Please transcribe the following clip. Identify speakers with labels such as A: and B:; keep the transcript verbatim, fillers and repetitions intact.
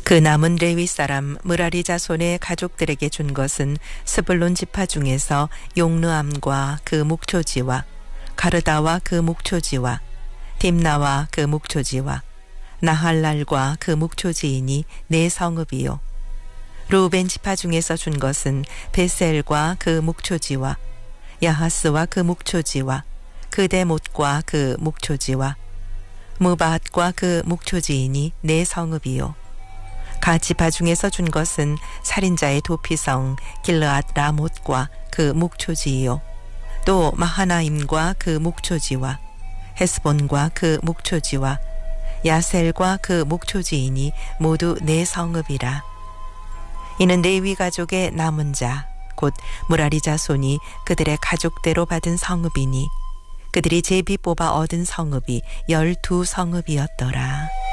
A: 그 남은 레위 사람 므라리 자손의 가족들에게 준 것은 스불론 지파 중에서 용르암과 그 묵초지와 가르다와 그 묵초지와 딥나와 그 묵초지와 나할랄과 그 묵초지이니 네 성읍이요. 루벤 지파 중에서 준 것은 베셀과 그 묵초지와 야하스와 그 묵초지와 그데못과 그 묵초지와 무바앗과 그 묵초지이니 네 성읍이요. 갓 지파 중에서 준 것은 살인자의 도피성 길르앗 라못과 그 묵초지이요. 또 마하나임과 그 묵초지와 헤스본과 그 묵초지와 야셀과 그 묵초지이니 모두 네 성읍이라. 이는 레위 가족의 남은 자 곧 므라리 자손이 그들의 가족대로 받은 성읍이니 그들이 제비 뽑아 얻은 성읍이 열두 성읍이었더라.